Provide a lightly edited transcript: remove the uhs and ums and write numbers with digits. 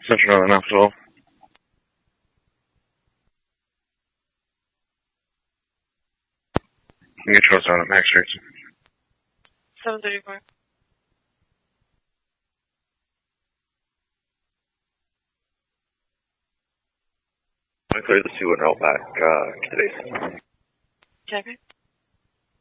Central Northern Hospital. Get yours on at Max Street. 734. I cleared the 210 back, today. Okay.